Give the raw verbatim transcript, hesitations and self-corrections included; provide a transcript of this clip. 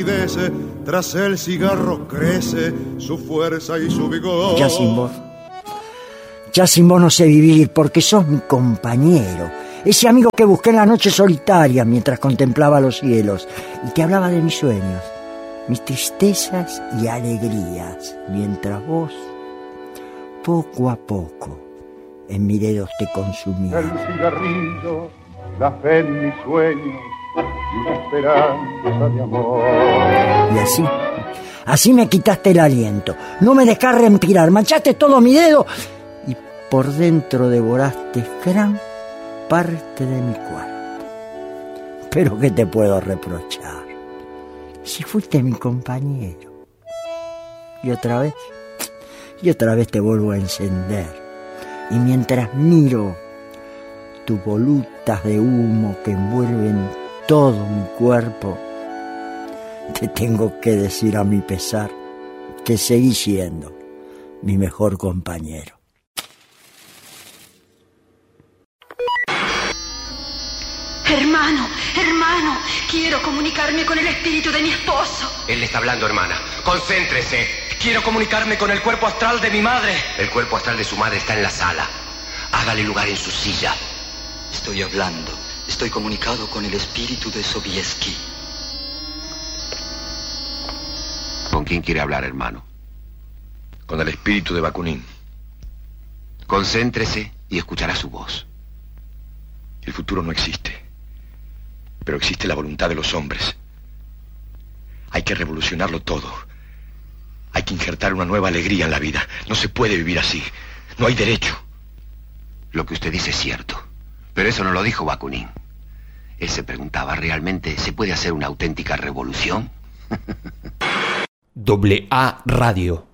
palidece, tras el cigarro crece su fuerza y su vigor. Ya sin vos, ya sin vos no sé vivir, porque sos mi compañero, ese amigo que busqué en la noche solitaria mientras contemplaba los cielos y te hablaba de mis sueños, mis tristezas y alegrías, mientras vos, poco a poco, en mis dedos te consumías. El cigarrillo, la fe en mis sueños y una esperanza de amor. Y así, así me quitaste el aliento, no me dejás respirar, manchaste todo mi dedo y por dentro devoraste gran parte de mi cuerpo. Pero ¿qué te puedo reprochar? Si fuiste mi compañero. Y otra vez, y otra vez te vuelvo a encender. Y mientras miro tus volutas de humo que envuelven todo mi cuerpo, te tengo que decir a mi pesar que seguí siendo mi mejor compañero. Hermano, hermano, quiero comunicarme con el espíritu de mi esposo. Él le está hablando, hermana. Concéntrese. Quiero comunicarme con el cuerpo astral de mi madre. El cuerpo astral de su madre está en la sala. Hágale lugar en su silla. Estoy hablando. Estoy comunicado con el espíritu de Sobieski. ¿Con quién quiere hablar, hermano? Con el espíritu de Bakunin. Concéntrese y escuchará su voz. El futuro no existe, pero existe la voluntad de los hombres. Hay que revolucionarlo todo. Hay que injertar una nueva alegría en la vida. No se puede vivir así. No hay derecho. Lo que usted dice es cierto, pero eso no lo dijo Bakunin. Él se preguntaba, ¿realmente se puede hacer una auténtica revolución? Doble A Radio.